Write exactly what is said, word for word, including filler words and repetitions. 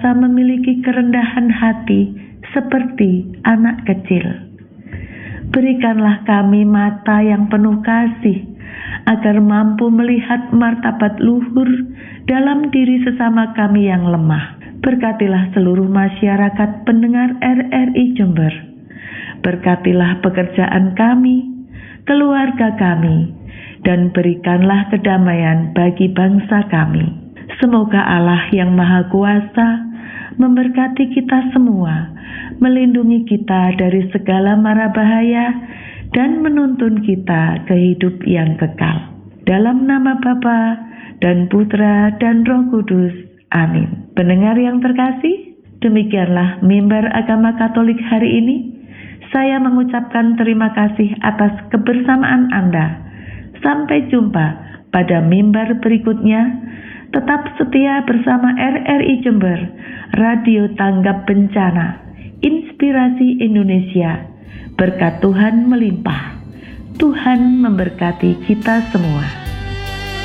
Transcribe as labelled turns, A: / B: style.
A: memiliki kerendahan hati seperti anak kecil. Berikanlah kami mata yang penuh kasih, agar mampu melihat martabat luhur dalam diri sesama kami yang lemah. Berkatilah seluruh masyarakat pendengar R R I Jember. Berkatilah pekerjaan kami, keluarga kami, dan berikanlah kedamaian bagi bangsa kami. Semoga Allah yang Maha Kuasa memberkati kita semua, melindungi kita dari segala mara bahaya, dan menuntun kita ke hidup yang kekal. Dalam nama Bapa dan Putra dan Roh Kudus. Amin. Pendengar yang terkasih, demikianlah mimbar agama Katolik hari ini. Saya mengucapkan terima kasih atas kebersamaan Anda. Sampai jumpa pada mimbar berikutnya. Tetap setia bersama R R I Jember, Radio Tanggap Bencana, Inspirasi Indonesia. Berkat Tuhan melimpah. Tuhan memberkati kita semua.